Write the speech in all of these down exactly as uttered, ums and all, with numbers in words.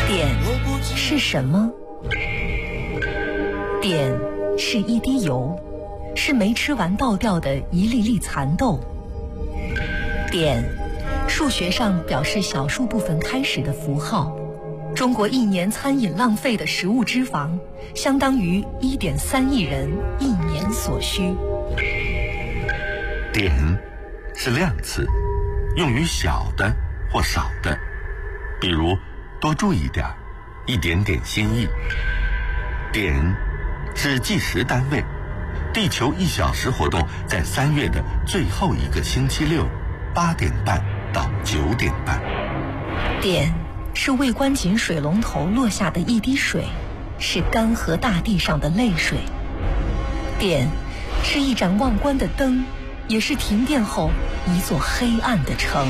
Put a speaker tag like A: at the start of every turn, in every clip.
A: 碘是什么？碘是一滴油，是没吃完倒掉的一粒粒蚕豆。碘，数学上表示小数部分开始的符号。中国一年餐饮浪费的食物脂肪，相当于 一点三亿人一年所需。
B: 碘是量词，用于小的或少的，比如多注意点，一点点心意。碘是计时单位，地球一小时活动在三月的最后一个星期六，八点半到九点半。
A: 碘是未关紧水龙头落下的一滴水，是干涸大地上的泪水。碘是一盏忘关的灯，也是停电后一座黑暗的城。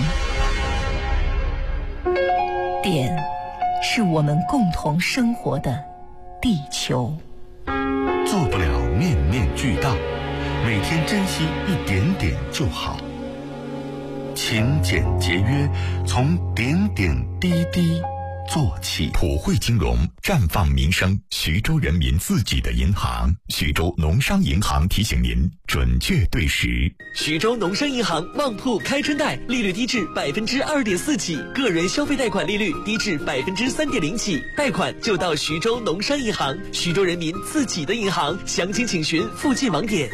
A: 碘是我们共同生活的地球。
B: 做不了面面俱到，每天珍惜一点点就好。勤俭节约，从点点滴滴做起。
C: 普惠金融，绽放民生，徐州人民自己的银行。徐州农商银行提醒您，准确对时。
D: 徐州农商银行旺铺开春贷，利率低至百分之二点四起，个人消费贷款利率低至百分之三点零起，贷款就到徐州农商银行，徐州人民自己的银行。详情请询附近网点。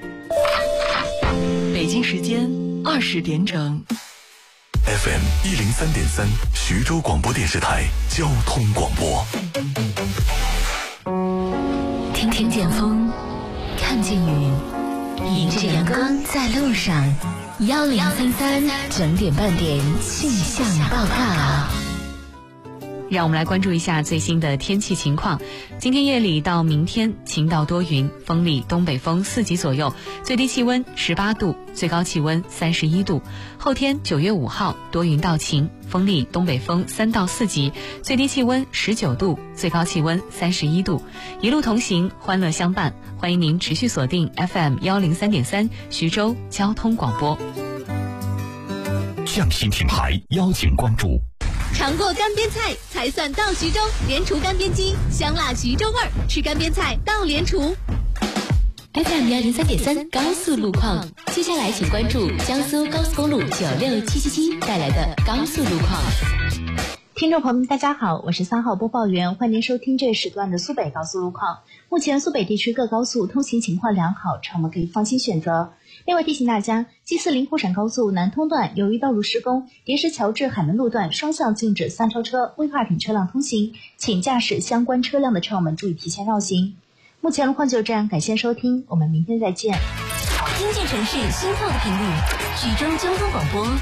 A: 北京时间二十点整。
C: F M 一零三点三，徐州广播电视台交通广播。
A: 听听见风，看见云，迎着阳光在路上。幺零三三整点半点气象报告。
E: 让我们来关注一下最新的天气情况。今天夜里到明天晴到多云，风力东北风四级左右，最低气温十八度，最高气温三十一度。后天九月五号多云到晴，风力东北风三到四级，最低气温十九度，最高气温三十一度。一路同行，欢乐相伴，欢迎您持续锁定 F M 幺零三点三徐州交通广播。
C: 匠心品牌邀请关注。
F: 尝过干煸菜才算到徐州，联厨干煸鸡，香辣徐州味儿，吃干煸菜到联厨。
G: F M 幺零三点三高速路况，接下来请关注江苏高速公路九六七七七带来的高速路况。
H: 听众朋友们，大家好，我是三号播报员，欢迎您收听这时段的苏北高速路况。目前苏北地区各高速通行情况良好，车们可以放心选择。另外提醒大家，G 四零沪陕高速南通段由于道路施工，叠石桥至海门路段双向禁止三超车、危跨品车辆通行，请驾驶相关车辆的车友们注意提前绕行。目前路况就这样，感谢收听，我们明天再见。
F: 听见城市心跳的频率，徐州交通广播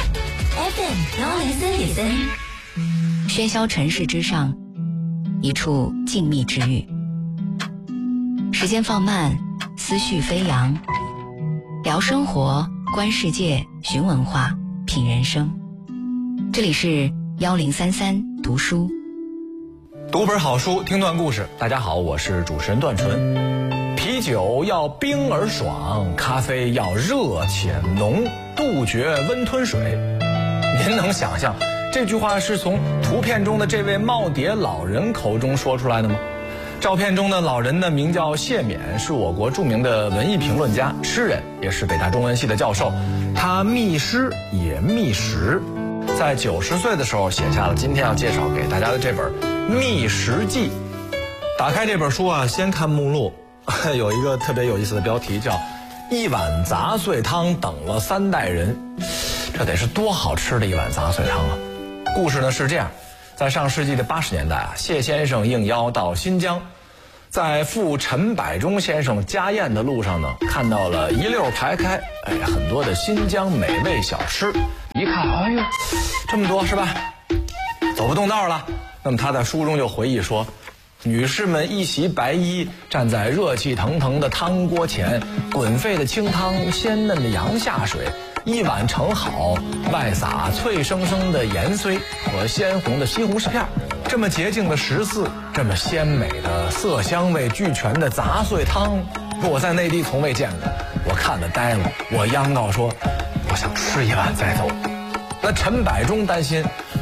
F: F M 幺零三点三。
I: 喧嚣尘世之上，一处静谧之域。时间放慢，思绪飞扬，聊生活，观世界，寻文化，品人生。这里是幺零三三读书，
J: 读本好书，听段故事。大家好，我是主持人段纯。啤酒要冰而爽，咖啡要热且浓，杜绝温吞水。您能想象这句话是从图片中的这位耄耋老人口中说出来的吗？照片中的老人呢，名叫谢冕，是我国著名的文艺评论家、诗人，也是北大中文系的教授。他密诗也密食，在九十岁的时候写下了今天要介绍给大家的这本《密食记》。打开这本书啊，先看目录，有一个特别有意思的标题，叫“一碗杂碎汤等了三代人”。这得是多好吃的一碗杂碎汤啊！故事呢是这样。在上世纪的八十年代啊，谢先生应邀到新疆，在赴陈百中先生家宴的路上呢，看到了一溜排开，哎，很多的新疆美味小吃。一看，哎呦，这么多是吧？走不动道了。那么他在书中就回忆说，女士们一袭白衣，站在热气腾腾的汤锅前，滚沸的清汤，鲜嫩的羊下水。一碗盛好，外撒脆生生的盐碎和鲜红的西红柿片，这么洁净的食肆，这么鲜美的色香味俱全的杂碎汤，我在内地从未见过。我看了呆了，我央告说，我想吃一碗再走。那陈百中担心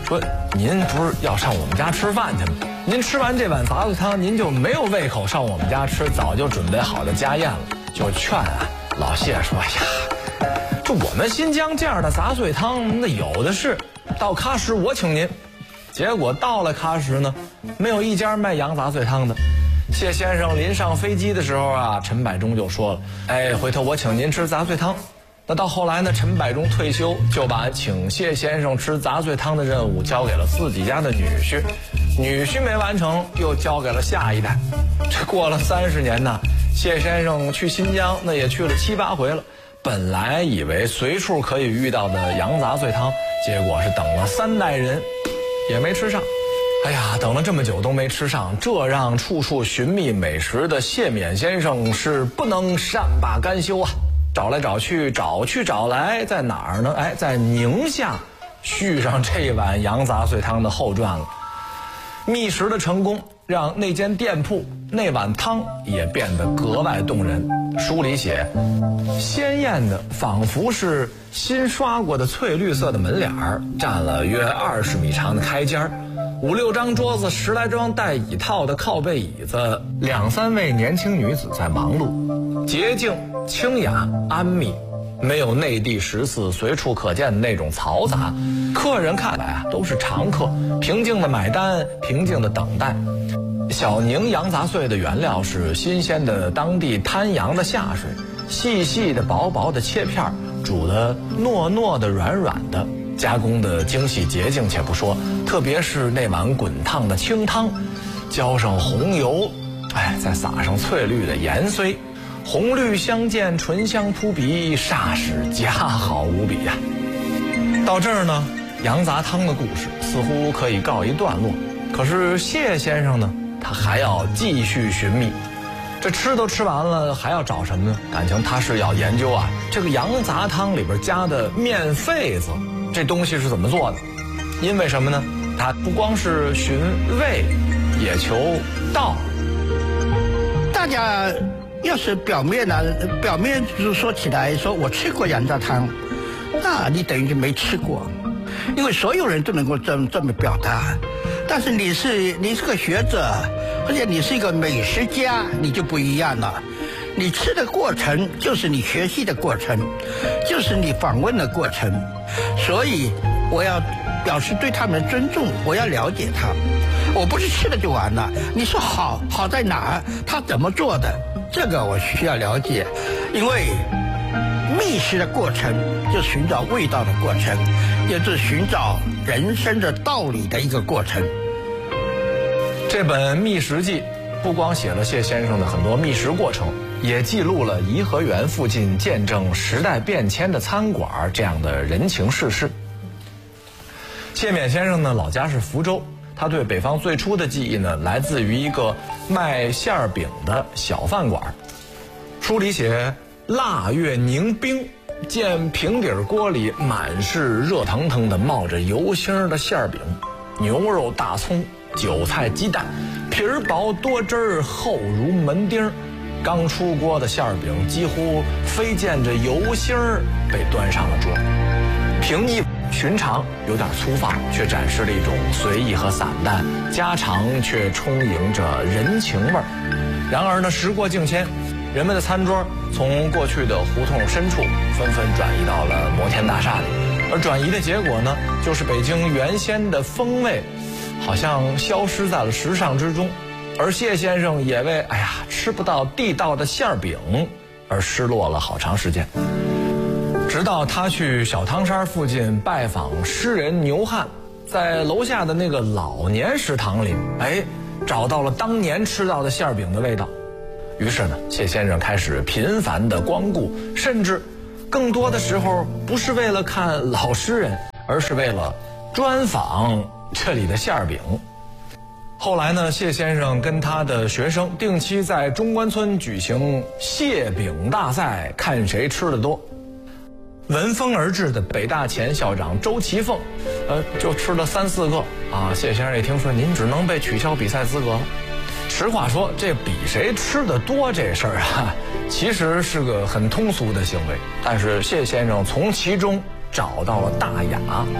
J: 说您不是要上我们家吃饭去吗？您吃完这碗杂碎汤，您就没有胃口上我们家吃早就准备好的家宴了。就劝啊，老谢说呀，就我们新疆这样的杂碎汤，那有的是，到喀什我请您。结果到了喀什呢，没有一家卖羊杂碎汤的。谢先生临上飞机的时候啊，陈百忠就说了，哎，回头我请您吃杂碎汤。那到后来呢，陈百忠退休，就把请谢先生吃杂碎汤的任务交给了自己家的女婿，女婿没完成，又交给了下一代。这过了三十年呢，谢先生去新疆，那也去了七八回了。本来以为随处可以遇到的羊杂碎汤，结果是等了三代人，也没吃上。哎呀，等了这么久都没吃上，这让处处寻觅美食的谢勉先生是不能善罢甘休啊！找来找去，找去找来，在哪儿呢？哎，在宁夏续上这碗羊杂碎汤的后传了。觅食的成功让那间店铺那碗汤也变得格外动人。书里写，鲜艳的仿佛是新刷过的翠绿色的门脸儿，占了约二十米长的开间儿，五六张桌子，十来张带椅套的靠背椅子，两三位年轻女子在忙碌，洁净、清雅、安谧，没有内地食肆随处可见的那种嘈杂。客人看来啊都是常客，平静的买单，平静的等待。小宁羊杂碎的原料是新鲜的当地滩羊的下水，细细的薄薄的切片，煮的糯糯的软软的，加工的精细洁净且不说，特别是那碗滚烫的清汤，浇上红油，哎，再撒上翠绿的盐碎，红绿相间，醇香扑鼻，煞是佳好无比呀、啊。到这儿呢，羊杂汤的故事似乎可以告一段落。可是谢先生呢，他还要继续寻觅。这吃都吃完了，还要找什么呢？感情他是要研究啊，这个羊杂汤里边加的面肺子，这东西是怎么做的？因为什么呢？他不光是寻味，也求道。
K: 大家要是表面呢、啊，表面就是说起来说我吃过羊杂汤，那你等于就没吃过，因为所有人都能够这么这么表达。但是你是你是个学者，而且你是一个美食家，你就不一样了。你吃的过程就是你学习的过程，就是你访问的过程。所以我要表示对他们的尊重，我要了解他。我不是吃了就完了。你说好好在哪儿？他怎么做的？这个我需要了解，因为觅食的过程就寻找味道的过程，也是寻找人生的道理的一个过程。
J: 这本《觅食记》不光写了谢先生的很多觅食过程，也记录了颐和园附近见证时代变迁的餐馆这样的人情世事。谢勉先生呢，老家是福州，他对北方最初的记忆呢，来自于一个卖馅饼的小饭馆。书里写，腊月凝冰，见平底锅里满是热腾腾的冒着油星的馅饼，牛肉、大葱、韭菜、鸡蛋，皮儿薄多汁儿，厚如门钉。刚出锅的馅饼几乎飞溅着油星儿被端上了桌。平易寻常，有点粗放，却展示了一种随意和散淡；家常却充盈着人情味儿。然而呢，时过境迁，人们的餐桌从过去的胡同深处纷纷转移到了摩天大厦里，而转移的结果呢，就是北京原先的风味好像消失在了时尚之中。而谢先生也为哎呀吃不到地道的馅饼而失落了好长时间。直到他去小汤山附近拜访诗人牛汉，在楼下的那个老年食堂里，哎，找到了当年吃到的馅饼的味道。于是呢，谢先生开始频繁的光顾，甚至更多的时候不是为了看老诗人，而是为了专访这里的馅饼。后来呢，谢先生跟他的学生定期在中关村举行蟹饼大赛，看谁吃的多。闻风而至的北大前校长周其凤，呃，就吃了三四个啊。谢先生一听说您只能被取消比赛资格了。实话说，这比谁吃的多这事儿啊，其实是个很通俗的行为，但是谢先生从其中找到了大雅。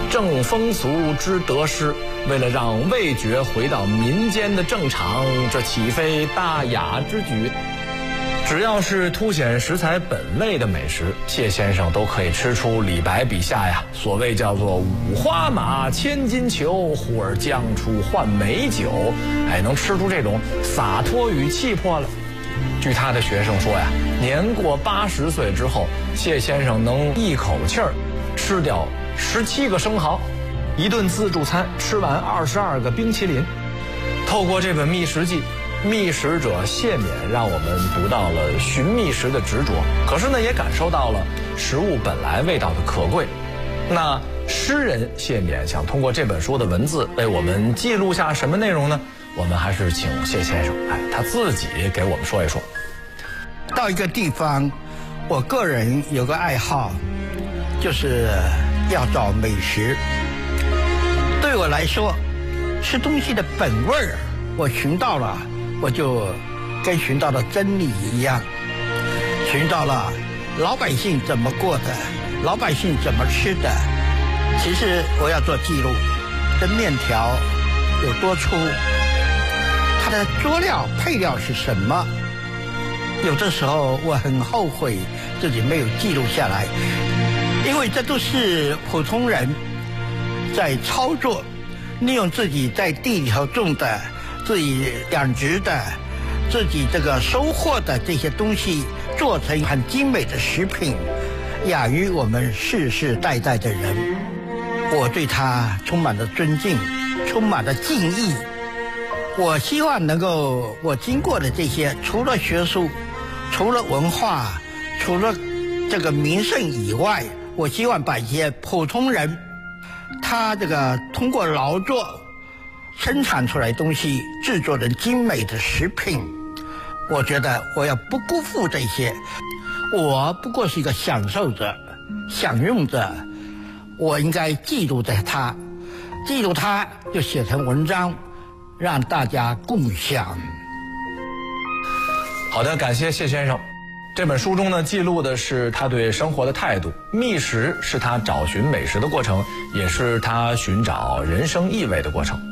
J: 正风俗之得失，为了让味觉回到民间的正常，这岂非大雅之举？只要是凸显食材本味的美食，谢先生都可以吃出李白笔下呀所谓叫做五花马，千金裘，呼儿将出换美酒，哎，能吃出这种洒脱与气魄了。据他的学生说呀，年过八十岁之后，谢先生能一口气儿吃掉十七个生蚝，一顿自助餐吃完二十二个冰淇淋。透过这本《觅食记》，觅食者谢冕让我们读到了寻觅食的执着，可是呢，也感受到了食物本来味道的可贵。那诗人谢冕想通过这本书的文字为我们记录下什么内容呢？我们还是请谢先生，哎，他自己给我们说一说。
K: 到一个地方，我个人有个爱好，就是要找美食。对我来说，吃东西的本味儿，我寻到了，我就跟寻到了真理一样，寻到了老百姓怎么过的，老百姓怎么吃的。其实我要做记录，这面条有多粗，它的佐料配料是什么。有的时候我很后悔自己没有记录下来，因为这都是普通人在操作，利用自己在地里头种的、自己养殖的、自己这个收获的这些东西，做成很精美的食品，养育我们世世代代的人。我对他充满了尊敬，充满了敬意。我希望能够，我经过的这些，除了学术，除了文化，除了这个名声以外，我希望把一些普通人，他这个通过劳作生产出来的东西，制作成精美的食品。我觉得我要不辜负这些，我不过是一个享受者、享用者，我应该记录着它，记录它就写成文章，让大家共享。
J: 好的，感谢谢先生。这本书中呢，记录的是他对生活的态度，觅食是他找寻美食的过程，也是他寻找人生意味的过程。